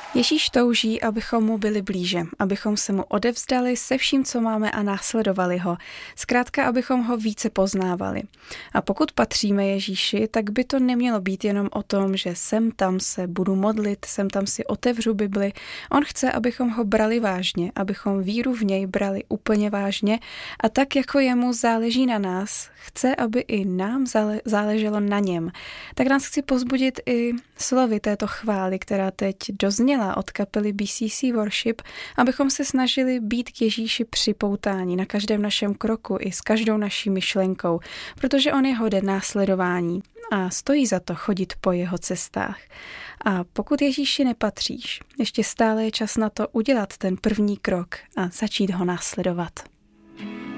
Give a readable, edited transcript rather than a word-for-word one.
Ježíš touží, abychom mu byli blíže, abychom se mu odevzdali se vším, co máme a následovali ho. Zkrátka, abychom ho více poznávali. A pokud patříme Ježíši, tak by to nemělo být jenom o tom, že sem tam se budu modlit, sem tam si otevřu Bibli. On chce, abychom ho brali vážně, abychom víru v něj brali úplně vážně a tak, jako jemu záleží na nás, chce, aby i nám záleželo na něm. Tak nás chci povzbudit i slovy této chvály, která teď dozněla od kapely BCC Worship, abychom se snažili být k Ježíši připoutáni na každém našem kroku i s každou naší myšlenkou, protože on je hoden následování a stojí za to chodit po jeho cestách. A pokud Ježíši nepatříš, ještě stále je čas na to udělat ten první krok a začít ho následovat.